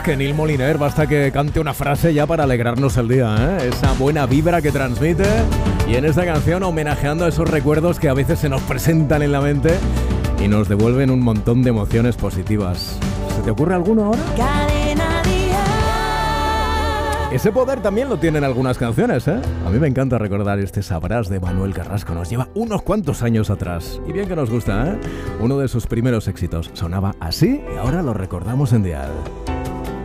que Neil Moliner basta que cante una frase ya para alegrarnos el día, ¿eh? Esa buena vibra que transmite. Y en esta canción homenajeando a esos recuerdos que a veces se nos presentan en la mente y nos devuelven un montón de emociones positivas. ¿Se te ocurre alguno ahora? Ese poder también lo tienen algunas canciones, ¿eh? A mí me encanta recordar este Sabrás de Manuel Carrasco. Nos lleva unos cuantos años atrás. Y bien que nos gusta, ¿eh? Uno de sus primeros éxitos sonaba así y ahora lo recordamos en Dial.